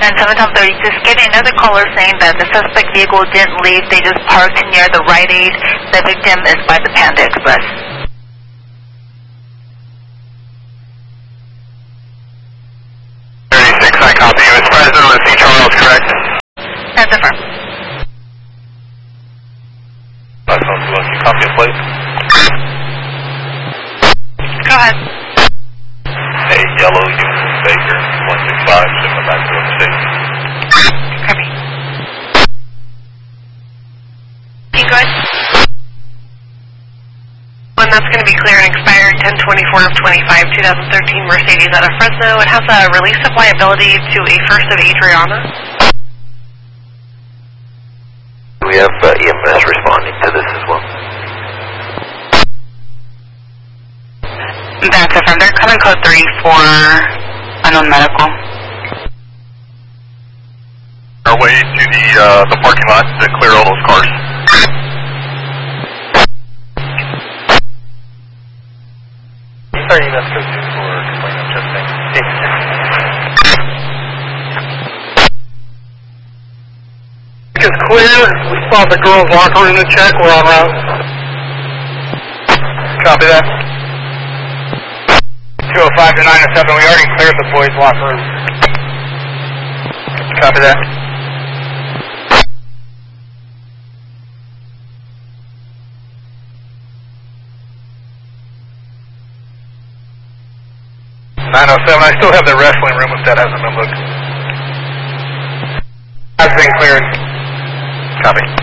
997 Tom 30, just getting another caller saying that the suspect vehicle didn't leave, they just parked near the Rite Aid. The victim is by the Panda Express. 36, I copy you. It's Fresno and St. Charles, correct? That's affirmed. That's on the left. You copy a plate? Go ahead. A yellow Union Baker, 165, shipment back to the state. Copy. You good? And that's going to be clear and expired 10/24 of 25, 2013 Mercedes out of Fresno. It has a release of liability to a First of Adriana. We have EMS responding to this as well. That's affirmed. They're coming code 3 for unknown medical. Our way to the parking lot to clear all those cars. Sorry, that's code 2 for complaint of chest pain. It's clear. We saw the girls' locker room to check. We're en route. Copy that. 205 to 907. We already cleared the boys' locker room. Copy that. I still have the wrestling room if that hasn't been booked. That's been cleared. Copy.